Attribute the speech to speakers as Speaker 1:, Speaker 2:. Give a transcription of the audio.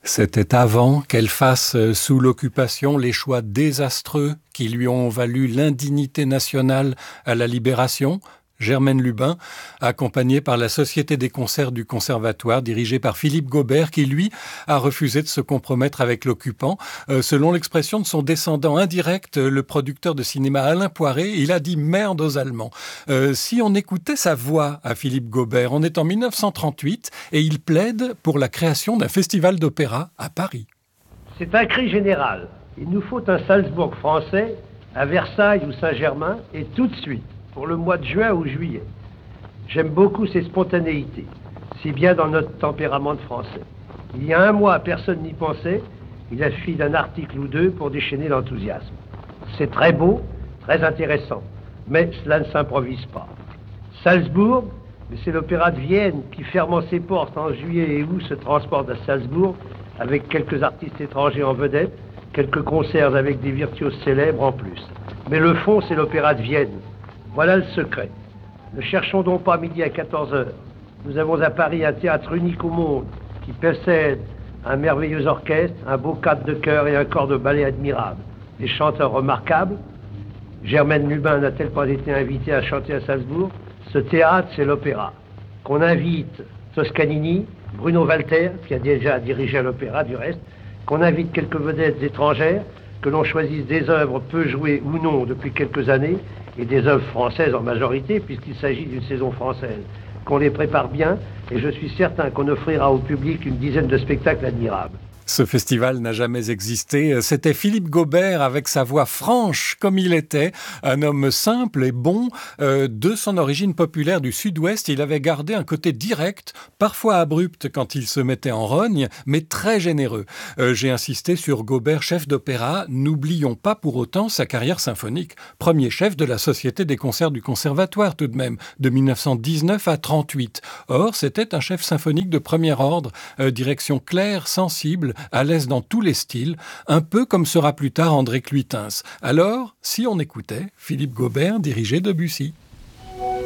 Speaker 1: C'était avant qu'elle fasse, sous l'occupation, les choix désastreux qui lui ont valu l'indignité nationale à la Libération. Germaine Lubin, accompagnée par la Société des concerts du Conservatoire, dirigée par Philippe Gaubert, qui, lui, a refusé de se compromettre avec l'occupant. Selon l'expression de son descendant indirect, le producteur de cinéma Alain Poiré, il a dit « merde aux Allemands ». Si on écoutait sa voix à Philippe Gaubert, on est en 1938 et il plaide pour la création d'un festival d'opéra à Paris.
Speaker 2: C'est un cri général. Il nous faut un Salzbourg français à Versailles ou Saint-Germain et tout de suite. Pour le mois de juin ou juillet. J'aime beaucoup ces spontanéités, si bien dans notre tempérament de français. Il y a un mois, personne n'y pensait, il a suffi d'un article ou deux pour déchaîner l'enthousiasme. C'est très beau, très intéressant, mais cela ne s'improvise pas. Salzbourg, mais c'est l'opéra de Vienne qui, fermant ses portes en juillet et août, se transporte à Salzbourg avec quelques artistes étrangers en vedette, quelques concerts avec des virtuoses célèbres en plus. Mais le fond, c'est l'opéra de Vienne. Voilà le secret. Ne cherchons donc pas midi à 14h. Nous avons à Paris un théâtre unique au monde qui possède un merveilleux orchestre, un beau cadre de chœur et un corps de ballet admirable. Des chanteurs remarquables. Germaine Lubin n'a-t-elle pas été invitée à chanter à Salzbourg? Ce théâtre, c'est l'opéra. Qu'on invite Toscanini, Bruno Walter, qui a déjà dirigé l'opéra du reste, qu'on invite quelques vedettes étrangères, que l'on choisisse des œuvres peu jouées ou non depuis quelques années, et des œuvres françaises en majorité, puisqu'il s'agit d'une saison française, qu'on les prépare bien, et je suis certain qu'on offrira au public une dizaine de spectacles admirables.
Speaker 1: Ce festival n'a jamais existé. C'était Philippe Gaubert avec sa voix franche comme il était, un homme simple et bon. De son origine populaire du sud-ouest, il avait gardé un côté direct, parfois abrupt quand il se mettait en rogne, mais très généreux. J'ai insisté sur Gaubert, chef d'opéra. N'oublions pas pour autant sa carrière symphonique. Premier chef de la Société des concerts du Conservatoire tout de même, de 1919 à 38. Or, c'était un chef symphonique de premier ordre, direction claire, sensible, à l'aise dans tous les styles, un peu comme sera plus tard André Cluytens. Alors, si on écoutait Philippe Gaubert diriger Debussy.